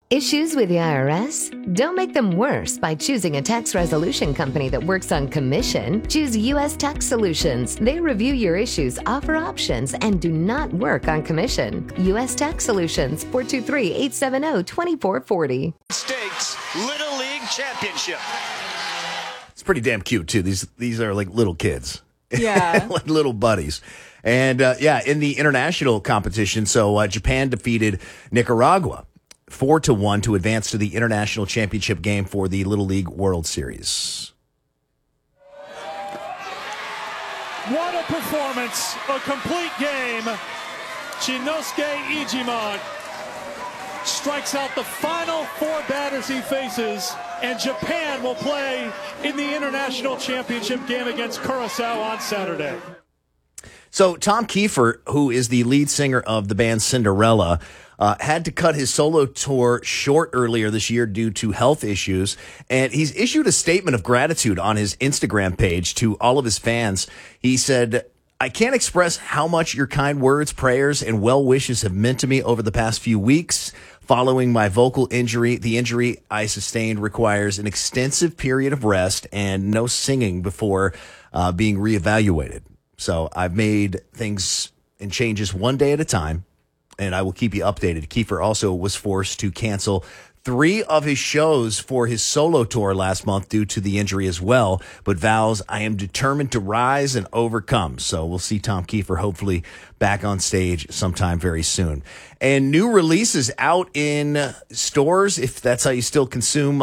Issues with the IRS? Don't make them worse by choosing a tax resolution company that works on commission. Choose U.S. Tax Solutions. They review your issues, offer options, and do not work on commission. U.S. Tax Solutions, 423-870-2440. Stakes Little League Championship. It's pretty damn cute, too. These are like little kids. Yeah. Like little buddies. And, in the international competition, so Japan defeated Nicaragua 4-1 to advance to the international championship game for the Little League World Series. What a performance, a complete game. Shinosuke Iijima strikes out the final four batters he faces, and Japan will play in the international championship game against Curaçao on Saturday. So Tom Kiefer, who is the lead singer of the band Cinderella, had to cut his solo tour short earlier this year due to health issues, and he's issued a statement of gratitude on his Instagram page to all of his fans. He said, "I can't express how much your kind words, prayers, and well wishes have meant to me over the past few weeks. Following my vocal injury, the injury I sustained requires an extensive period of rest and no singing before being reevaluated. So I've made things and changes one day at a time, and I will keep you updated." Kiefer also was forced to cancel 3 of his shows for his solo tour last month due to the injury as well, but vows, "I am determined to rise and overcome." So we'll see Tom Kiefer hopefully back on stage sometime very soon. And new releases out in stores, if that's how you still consume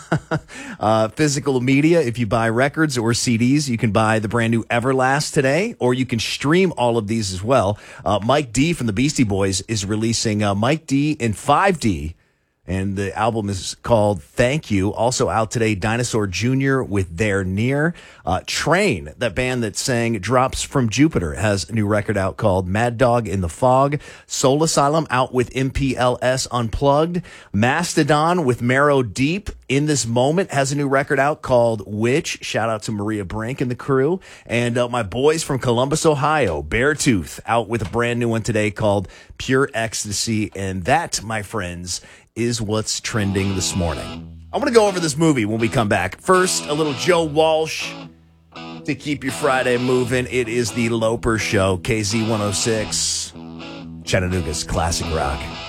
physical media. If you buy records or CDs, you can buy the brand new Everlast today, or you can stream all of these as well. Mike D from the Beastie Boys is releasing Mike D in 5D. And the album is called Thank You. Also out today, Dinosaur Jr. with They're Near. Train, that band that sang Drops from Jupiter, has a new record out called Mad Dog in the Fog. Soul Asylum out with MPLS Unplugged. Mastodon with Marrow Deep in this moment has a new record out called Witch. Shout out to Maria Brink and the crew. And my boys from Columbus, Ohio, Beartooth, out with a brand new one today called Pure Ecstasy. And that, my friends, is what's trending this morning. I'm going to go over this movie when we come back. First, a little Joe Walsh to keep your Friday moving. It is the Loper Show, KZ106, Chattanooga's classic rock.